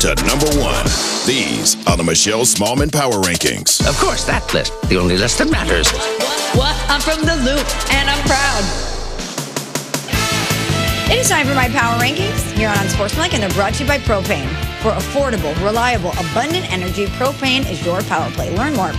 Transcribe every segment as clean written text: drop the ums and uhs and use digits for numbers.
to number 1. These are the Michelle Smallman Power Rankings. Of course, that list. The only list that matters. What? I'm from the Loop, and I'm proud. It is time for my Power Rankings here on Unsportsmanlike, and they're brought to you by Propane. For affordable, reliable, abundant energy, Propane is your power play. Learn more at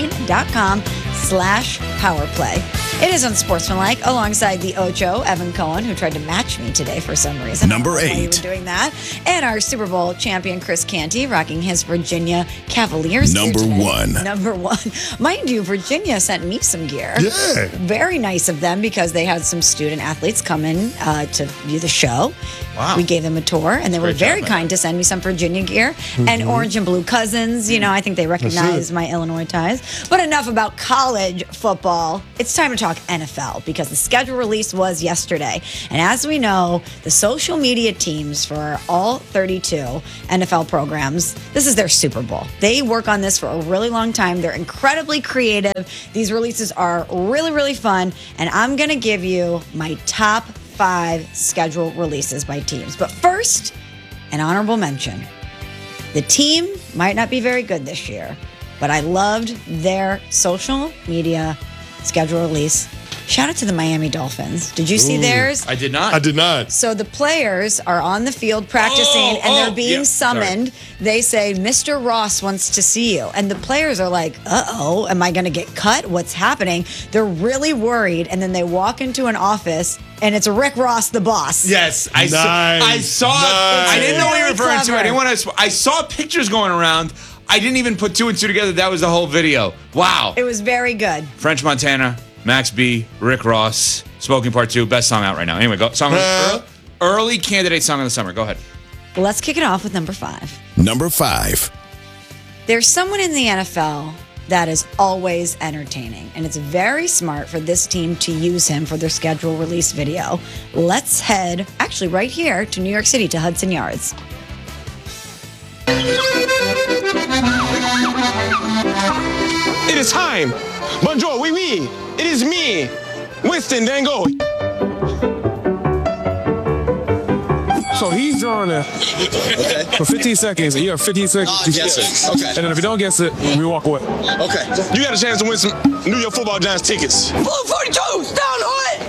propane.com/powerplay. It is Unsportsmanlike alongside the Ocho, Evan Cohen, who tried to match me today for some reason. Number 8. Why you were doing that. And our Super Bowl champion, Chris Canty, rocking his Virginia Cavaliers. Number 1. Number 1. Mind you, Virginia sent me some gear. Yeah. Very nice of them because they had some student athletes come in to view the show. Wow. We gave them a tour, and they were very kind to send me some Virginia gear. And orange and blue cousins. You know, I think they recognize my Illinois ties. But enough about college football. It's time to talk NFL because the schedule release was yesterday. And as we know, the social media teams for all 32 NFL programs, this is their Super Bowl. They work on this for a really long time. They're incredibly creative. These releases are really, really fun. And I'm going to give you my top 5 schedule releases by teams. But first, an honorable mention. The team might not be very good this year, but I loved their social media schedule release. Shout out to the Miami Dolphins. Did you see theirs? I did not. I did not. So the players are on the field practicing and they're being summoned. They say, Mr. Ross wants to see you. And the players are like, uh-oh, am I going to get cut? What's happening? They're really worried. And then they walk into an office and it's Rick Ross, the boss. Yes, I saw. Nice. I didn't know what you were referring to. Clever. I didn't want to. I saw pictures going around. I didn't even put 2 and 2 together. That was the whole video. Wow. It was very good. French Montana, Max B, Rick Ross, Smoking Part 2, best song out right now. Anyway, go. Early candidate song of the summer. Go ahead. Let's kick it off with number 5. Number 5. There's someone in the NFL that is always entertaining, and it's very smart for this team to use him for their schedule release video. Let's head, actually right here, to New York City, to Hudson Yards. It is time. Bonjour, oui, oui. It is me, Winston Van Gogh. So he's drawing it for 15 seconds, and you have 15 seconds to guess it. Okay. And then if you don't guess it, we walk away. Okay. You got a chance to win some New York Football Giants tickets. Blue 42, down on it.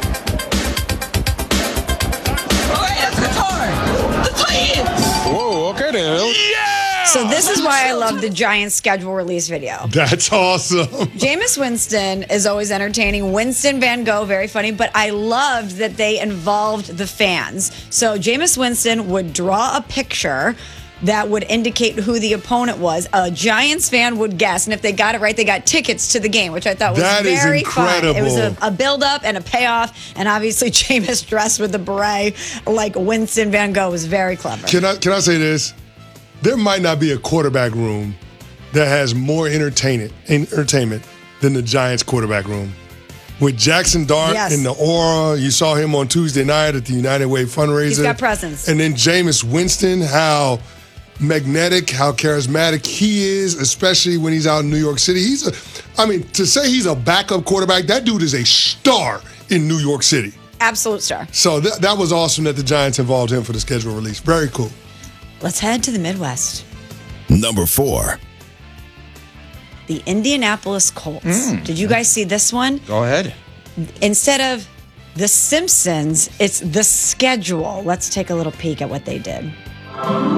Okay, that's the guitar. The Titans. Whoa, okay then. Yeah! So this is why I love the Giants schedule release video. That's awesome. Jameis Winston is always entertaining. Winston Van Gogh, very funny. But I loved that they involved the fans. So Jameis Winston would draw a picture that would indicate who the opponent was. A Giants fan would guess, and if they got it right, they got tickets to the game, which I thought was very fun. It was a build-up and a payoff, and obviously Jameis dressed with the beret like Winston Van Gogh was very clever. Can I say this? There might not be a quarterback room that has more entertainment than the Giants quarterback room. With Jackson Dart in the aura, you saw him on Tuesday night at the United Way fundraiser. He's got presence. And then Jameis Winston, how magnetic, how charismatic he is, especially when he's out in New York City. To say he's a backup quarterback, that dude is a star in New York City. Absolute star. So that was awesome that the Giants involved him for the schedule release. Very cool. Let's head to the Midwest. Number 4. The Indianapolis Colts. Did you guys see this one? Go ahead. Instead of The Simpsons, it's The Schedule. Let's take a little peek at what they did.